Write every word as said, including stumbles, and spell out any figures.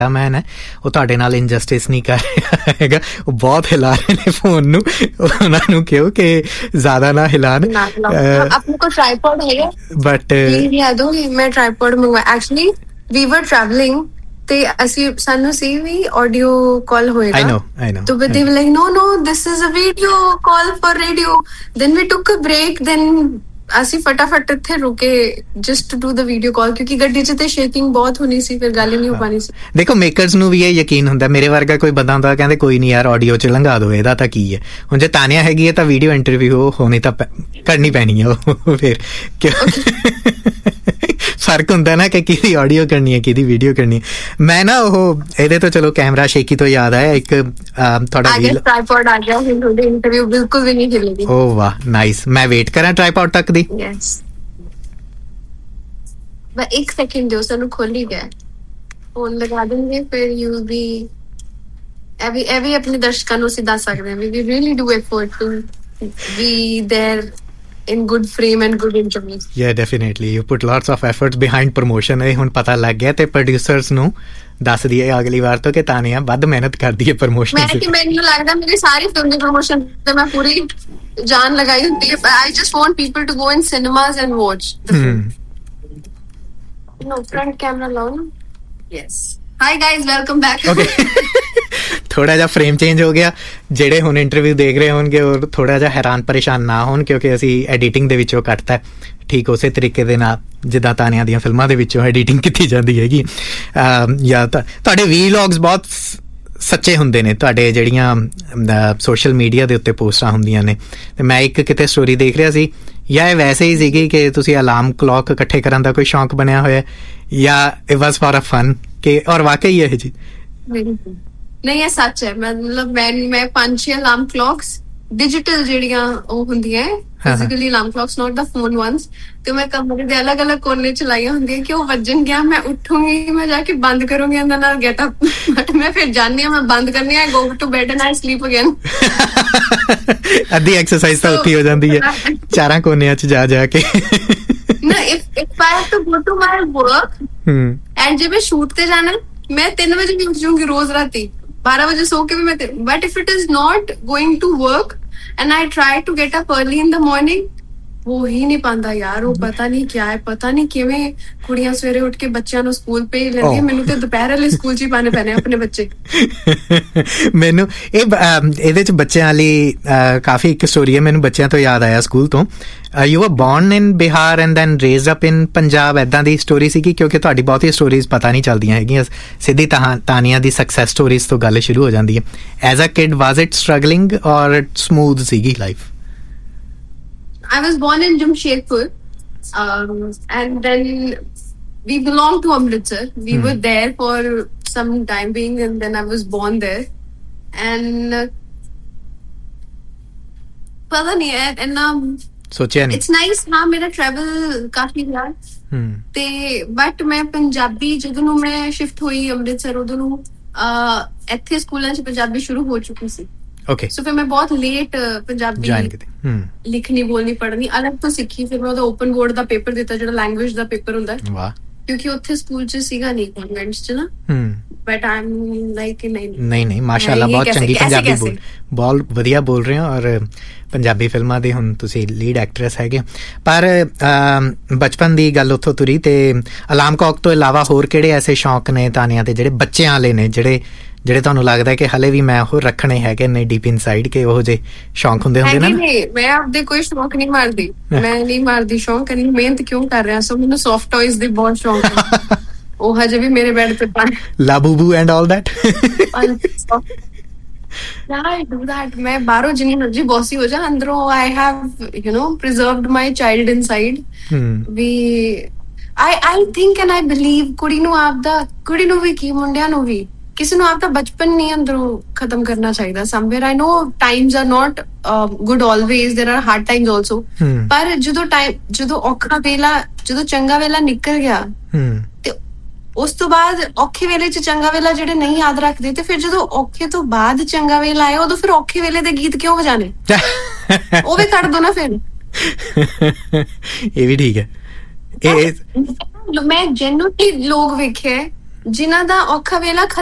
ਮੈਨ ਹੈ ਉਹ ਤੁਹਾਡੇ ਨਾਲ ਇਨਜਸਟਿਸ ਨਹੀਂ ਕਰ ਰਿਹਾ ਹੈਗਾ, ਉਹ ਬਹੁਤ ਹਿਲਾ ਰਹੇ ਨੇ ਫੋਨ ਨੂੰ, ਉਹਨਾਂ ਨੂੰ ਕਿਹਾ ਕਿ ਜ਼ਿਆਦਾ ਨਾ ਹਿਲਾਣ। ਆਪਣੇ ਕੋਲ ਟ੍ਰਾਈਪੋਡ ਹੈਗਾ ਬਟ ਯਾਦੋ ਮੈਂ ਟ੍ਰਾਈਪੋਡ ਮੰਗਵਾਇਆ। ਐਕਚੁਅਲੀ ਵੀ ਵਰ ਟਰੈਵਲਿੰਗ ਤੇ ਅਸੀਂ ਸਾਨੂੰ ਸੀ ਵੀ ਆਡੀਓ ਕਾਲ ਹੋਏਗਾ। I know, I know. So but they were like, no, no, this is a video call for radio. Then we took a break. Then ਅਸੀਂ ਫਟਾਫਟ ਇੱਥੇ ਰੁਕੇ just to do the video call ਕਿਉਂਕਿ ਗੱਡੀ 'ਚ ਤੇ ਸ਼ੇਕਿੰਗ ਬਹੁਤ ਹੋਣੀ ਸੀ, ਫਿਰ ਗੱਲ ਹੀ ਨਹੀਂ ਹੋ ਪਾਣੀ ਸੀ। ਦੇਖੋ ਮੇਕਰਸ ਨੂੰ ਵੀ ਇਹ ਯਕੀਨ ਹੁੰਦਾ, ਮੇਰੇ ਵਰਗਾ ਕੋਈ ਬੰਦਾ ਹੁੰਦਾ ਕਹਿੰਦੇ ਕੋਈ ਨਹੀਂ ਯਾਰ ਆਡੀਓ 'ਚ ਲੰਘਾ ਦਿਓ, ਇਹਦਾ ਤਾਂ ਕੀ ਹੈ। ਹੁਣ ਜੇ ਤਾਨੀਆ ਹੈਗੀ ਹੈ ਤਾਂ ਵੀਡੀਓ ਇੰਟਰਵਿਊ ਹੋਣੀ ਤਾਂ ਕਰਨੀ ਪੈਣੀ ਹੈ ਉਹ, ਫਿਰ ਫਰਕ ਹੁੰਦਾ ਨਾ ਕਿ ਕਿਹਦੀ ਆਡੀਓ ਕਰਨੀ ਹੈ ਕਿਹਦੀ ਵੀਡੀਓ ਕਰਨੀ ਹੈ। ਮੈਂ ਨਾ ਉਹ ਇਹਦੇ ਤੋਂ ਚਲੋ ਕੈਮਰਾ ਸ਼ੇਕੀ ਤੋਂ ਯਾਦ ਆਇਆ ਇੱਕ ਤੁਹਾਡਾ ਟ੍ਰਾਈਪੋਡ ਆ ਗਿਆ, ਇੰਟਰਵਿਊ ਬਿਲਕੁਲ ਵੀ ਨਹੀਂ ਹਿੱਲੇਗੀ। ਓ ਵਾਹ ਨਾਈਸ, ਮੈਂ ਵੇਟ ਕਰਾਂ ਟ੍ਰਾਈਪੋਡ ਤੱਕ ਦੀ। ਯੈਸ ਬਸ ਇੱਕ ਸੈਕਿੰਡ ਦਿਓ, ਸਾਨੂੰ ਖੁੱਲ ਹੀ ਗਿਆ, ਫੋਨ ਲਗਾ ਦੇਂਗੇ ਫਿਰ ਯੂ ਵੀ ਇਹ ਵੀ ਇਹ ਵੀ ਆਪਣੇ ਦਰਸ਼ਕਾਂ ਨੂੰ ਅਸੀਂ ਦੱਸ ਸਕਦੇ ਹਾਂ ਵੀ ਵੀ really do effort to be there in good frame and good interviews. Yeah, definitely. You put lots of efforts behind promotion. ਇਹ ਹੁਣ ਪਤਾ ਲੱਗ ਗਿਆ ਤੇ ਪ੍ਰੋਡਿਊਸਰਸ ਨੂੰ ਦੱਸ ਦਈਏ ਅਗਲੀ ਵਾਰ ਤੋਂ ਕਿ ਤਾਨੀਆ ਵੱਧ ਮਿਹਨਤ ਕਰਦੀ ਹੈ ਪ੍ਰਮੋਸ਼ਨ ਮੈਂ ਕਿ ਮੈਨੂੰ ਲੱਗਦਾ ਮੇਰੀ ਸਾਰੀ ਫਿਲਮ ਦੀ ਪ੍ਰਮੋਸ਼ਨ ਤੇ ਮੈਂ ਪੂਰੀ ਜਾਨ ਲਗਾਈ ਹੁੰਦੀ ਹੈ। I just want people to go in cinemas and watch the film. No, front camera law. Yes. Hi guys, welcome back. Okay. ਥੋੜਾ ਜਿਹਾ ਫਰੇਮ ਚੇਂਜ ਹੋ ਗਿਆ, ਜਿਹੜੇ ਹੁਣ ਇੰਟਰਵਿਊ ਦੇਖ ਰਹੇ ਹੋਣਗੇ ਉਹ ਥੋੜਾ ਜਿਹਾ ਹੈਰਾਨ ਪਰੇਸ਼ਾਨ ਨਾ ਹੋਣ ਕਿਉਂਕਿ ਅਸੀਂ ਐਡੀਟਿੰਗ ਦੇ ਵਿੱਚੋਂ ਕੱਟਤਾ ਠੀਕ ਉਸੇ ਤਰੀਕੇ ਦੇ ਨਾਲ ਜਿੱਦਾਂ ਤਾਨੀਆ ਦੀਆਂ ਫਿਲਮਾਂ ਦੇ ਵਿੱਚੋਂ ਐਡੀਟਿੰਗ ਕੀਤੀ ਜਾਂਦੀ ਹੈਗੀ। ਜਾਂ ਤੁਹਾਡੇ ਵੀਲੌਗਸ ਬਹੁਤ ਸੱਚੇ ਹੁੰਦੇ ਨੇ, ਤੁਹਾਡੇ ਜਿਹੜੀਆਂ ਸੋਸ਼ਲ ਮੀਡੀਆ ਦੇ ਉੱਤੇ ਪੋਸਟਾਂ ਹੁੰਦੀਆਂ ਨੇ। ਤੇ ਮੈਂ ਇੱਕ ਕਿਤੇ ਸਟੋਰੀ ਦੇਖ ਰਿਹਾ ਸੀ, ਜਾਂ ਇਹ ਵੈਸੇ ਹੀ ਸੀਗੀ ਕਿ ਤੁਸੀਂ ਅਲਾਰਮ ਕਲੌਕ ਇਕੱਠੇ ਕਰਨ ਦਾ ਕੋਈ ਸ਼ੌਂਕ ਬਣਿਆ ਹੋਇਆ, ਜਾਂ it was for a fun ਕਿ ਔਰ ਵਾਕਈ ਇਹ ਜੀ ਨਹੀਂ ਇਹ ਸੱਚ ਹੈ। ਮਤਲਬ ਮੈਂ ਮੈਂ ਪੰਜ ਛੇ ਅਲਾਰਮ ਕਲੌਕਸ ਡਿਜੀਟਲ ਜਿਹੜੀਆਂ ਉਹ ਹੁੰਦੀਆਂ ਫਿਜ਼ੀਕਲੀ ਅਲਾਰਮ ਕਲੌਕਸ ਨੋਟ ਦਾ ਫੋਨ ਵਨਸ, ਤੇ ਮੈਂ ਕਮਰੇ ਦੇ ਅਲੱਗ ਅਲੱਗ ਕੋਨੇ ਚ ਲਾਈਆਂ ਹੁੰਦੀਆਂ ਕਿ ਉਹ ਵੱਜਣ ਗਿਆ ਮੈਂ ਉੱਠੂੰਗੀ, ਮੈਂ ਜਾ ਕੇ ਬੰਦ ਕਰੂੰਗੀ ਇਹਨਾਂ ਨਾਲ ਗੈਟ ਅਪ, ਬਟ ਮੈਂ ਫਿਰ ਜਾਂਦੀ ਹਾਂ, ਮੈਂ ਬੰਦ ਕਰਨੀ ਆ, go to bed and I sleep again. ਅੱਧੀ ਐਕਸਰਸਾਈਜ਼ ਤਾਂ ਉੱਥੇ ਹੋ ਜਾਂਦੀ ਹੈ ਚਾਰਾਂ ਕੋਨਿਆਂ ਚ ਜਾ ਜਾ ਕੇ। ਨਾ if if I have to go to my work and ਜੇ ਮੈਂ ਸ਼ੂਟ ਤੇ ਜਾਣਾ ਮੈਂ ਤਿੰਨ ਵਜੇ ਵੀ ਉੱਠ ਜਾਊਂਗੀ ਰੋਜ਼ ਰਾਤੀ, ਬਾਰਾਂ ਵਜੇ ਸੋ ਕੇ ਵੀ ਮੈਂ, but if it is not going to work and I try to get up early in the morning, ਉਹ ਹੀ ਨਹੀਂ ਪਾਉਂਦਾ ਯਾਰ, ਉਹ ਪਤਾ ਨਹੀਂ ਕਿਆ ਹੈ, ਪਤਾ ਨਹੀਂ ਕਿਵੇਂ ਕੁੜੀਆਂ ਸਵੇਰੇ ਉੱਠ ਕੇ ਬੱਚਿਆਂ ਨੂੰ ਸਕੂਲ ਭੇਜ ਲੈਂਦੀਆਂ, ਮੈਨੂੰ ਤੇ ਦੁਪਹਿਰ ਵਾਲੇ ਸਕੂਲ ਚ ਹੀ ਪਾਣੇ ਪੈਣੇ ਆਪਣੇ ਬੱਚੇ। ਮੈਨੂੰ ਇਹ ਇਹਦੇ ਚ ਬੱਚਿਆਂ ਲਈ ਕਾਫੀ ਇੱਕ ਸਟੋਰੀ ਹੈ, ਮੈਨੂੰ ਬੱਚਿਆਂ ਤੋਂ ਯਾਦ ਆਇਆ ਸਕੂਲ ਤੋਂ। You are born in Bihar and then raised up ਇਨ ਪੰਜਾਬ, ਏਦਾਂ ਦੀ ਸਟੋਰੀ ਸੀਗੀ ਕਿਉਂਕਿ ਤੁਹਾਡੀ ਬਹੁਤੀ ਸਟੋਰੀਜ਼ ਪਤਾ ਨਹੀਂ ਚੱਲਦੀਆਂ ਹੈਗੀਆਂ, ਸਿੱਧੀ ਤਾਂ ਤਾਨੀਆ ਦੀ ਸਕਸੈਸ ਸਟੋਰੀਜ਼ ਤੋਂ ਗੱਲ ਸ਼ੁਰੂ ਹੋ ਜਾਂਦੀ ਹੈ। As a kid was it struggling ਔਰ ਸਮੂਥ ਸੀਗੀ life? I was born in Jamshedpur, um, and then we belong to Amritsar. We hmm. were there for some time being, and then I was born there. And uh, पता नहीं है, and um, सोचा नहीं. It's nice. हाँ, मेरा travel काफी रहा. Hmm. ते but मैं पंजाबी ਜਦੋਂ ਨੂੰ ਮੈਂ shift ਹੋਈ ਅੰਮ੍ਰਿਤਸਰ ਉਦੋਂ ਨੂੰ ਇੱਥੇ ਸਕੂਲਾਂ 'ਚ ਪੰਜਾਬੀ ਸ਼ੁਰੂ ਹੋ ਚੁੱਕੀ ਸੀ। Okay. So ਫਿਰ ਮੈਂ ਬਹੁਤ ਲੇਟ ਪੰਜਾਬੀ ਲਿਖਣੀ ਬੋਲਣੀ ਪੜ੍ਹਨੀ ਅਲੱਗ ਤੋਂ ਸਿੱਖੀ। ਫਿਰ ਮੈਂ ਉਹਦਾ ਓਪਨ ਬੋਰਡ ਦਾ ਪੇਪਰ ਦਿੱਤਾ ਜਿਹੜਾ ਲੈਂਗੁਏਜ ਦਾ ਪੇਪਰ ਹੁੰਦਾ, ਕਿਉਂਕਿ ਉੱਥੇ ਸਕੂਲ ਚ ਸੀਗਾ ਨਹੀਂ ਕਨਵੈਂਟਸ ਚ ਨਾ। ਬਟ ਆਈ ਐਮ ਲਾਈਕ ਨਹੀਂ ਨਹੀਂ ਨਹੀਂ ਮਾਸ਼ਾਅੱਲਾ ਬਹੁਤ ਚੰਗੀ ਪੰਜਾਬੀ ਬੋਲ ਬਹੁਤ ਵਧੀਆ ਬੋਲ ਰਹੇ ਹੋ ਔਰ ਪੰਜਾਬੀ ਫਿਲਮਾਂ ਦੇ ਹੁਣ ਤੁਸੀਂ ਲੀਡ ਐਕਟਰੈਸ ਹੈਗੇ। ਪਰ ਬਚਪਨ ਦੀ ਗੱਲ ਉੱਥੋਂ ਤੁਰੀ ਤੇ ਅਲਾਰਮ ਕਲੌਕ ਤੋਂ ਇਲਾਵਾ ਹੋਰ ਕਿਹੜੇ ਐਸੇ ਸ਼ੌਂਕ ਨੇ ਤਾਨੀਆ ਦੇ ਜਿਹੜੇ ਬੱਚਿਆਂ ਵਾਲੇ ਨੇ, ਜਿਹੜੇ ਜਿਹੜੇ ਤੁਹਾਨੂੰ ਲੱਗਦਾ ਕਿ ਹਲੇ ਵੀ ਮੈਂ ਉਹ ਰੱਖਣੇ ਹੈਗੇ ਨੇ ਡੀਪ ਇਨਸਾਈਡ ਕੇ ਉਹ ਜਿਹੇ ਸ਼ੌਂਕ ਹੁੰਦੇ ਹੁੰਦੇ ਨਾ? ਮੈਂ ਆਪਦੇ ਕੋਈ ਸ਼ੌਂਕ ਨਹੀਂ ਮਾਰਦੀ, ਮੈਂ ਨਹੀਂ ਮਾਰਦੀ ਸ਼ੌਂਕ, ਨਹੀਂ ਮਿਹਨਤ ਕਿਉਂ ਕਰ ਰਿਹਾ। ਸੋ ਮੈਨੂੰ ਸੌਫਟ ਟੌਇਜ਼ ਦੀ ਬਹੁਤ ਸ਼ੌਂਕ ਹੈ, ਉਹ ਹਜੇ ਵੀ ਮੇਰੇ ਬੈੱਡ ਤੇ ਪਏ। ਲਾਬੂਬੂ and all that. I do that. ਮੈਂ ਬਾਹਰੋਂ ਜਿੰਨੀ ਮਰਜ਼ੀ ਬੌਸੀ ਹੋ ਜਾ, ਅੰਦਰੋਂ I have you know preserved my child inside. We I I think and I believe ਕੁੜੀ ਨੂੰ ਆਪਦਾ, ਕੁੜੀ ਨੂੰ ਵੀ ਕੀ ਮੁੰਡਿਆਂ ਨੂੰ ਵੀ, ਕਿਸੇ ਨੂੰ ਆਪਦਾ ਬਚਪਨ ਨਹੀਂ ਅੰਦਰੋਂ ਖਤਮ ਕਰਨਾ ਚਾਹੀਦਾ। Somewhere I no Times R not good always, ਦੇਰ ਆਰ ਹਾਰਡ ਟਾਈਮਸ ਆਲਸੋ, ਪਰ ਜਦੋਂ ਟਾਈਮ ਜਦੋਂ ਔਖਾ ਵੇਲਾ, ਜਦੋਂ ਚੰਗਾ ਵੇਲਾ ਨਿਕਲ ਗਿਆ ਤੇ ਉਸ ਤੋਂ ਬਾਅਦ ਔਖੇ ਵੇਲੇ ਚ ਚੰਗਾ ਵੇਲਾ ਜਿਹੜੇ ਨਹੀਂ ਯਾਦ ਰੱਖਦੇ, ਤੇ ਫਿਰ ਜਦੋਂ ਔਖੇ ਤੋਂ ਬਾਅਦ ਚੰਗਾ ਵੇਲਾ ਆਇਆ ਉਦੋਂ ਫਿਰ ਔਖੇ ਵੇਲੇ ਦੇ ਗੀਤ ਕਿਉਂ ਵਜਾਣੇ? ਉਹ ਵੀ ਕੱਢ ਦੋ ਨਾ ਫਿਰ। ਇਹ ਵੀ ਠੀਕ ਹੈ। ਮੈਂ ਜੈਨੂਇਨਲੀ ਲੋਕ ਵੇਖੇ ਜਿਨ੍ਹਾਂ ਦਾ ਔਖਾ ਵੇਲਾ